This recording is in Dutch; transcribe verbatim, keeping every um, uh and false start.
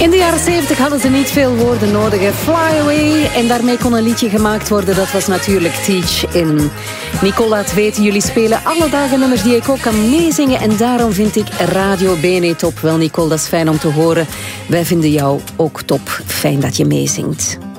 In de jaren zeventig hadden ze niet veel woorden nodig. Fly Away. En daarmee kon een liedje gemaakt worden. Dat was natuurlijk Teach In. Nicole laat weten, jullie spelen alle dagen nummers die ik ook kan meezingen. En daarom vind ik Radio B N E top. Wel Nicole, dat is fijn om te horen. Wij vinden jou ook top. Fijn dat je meezingt.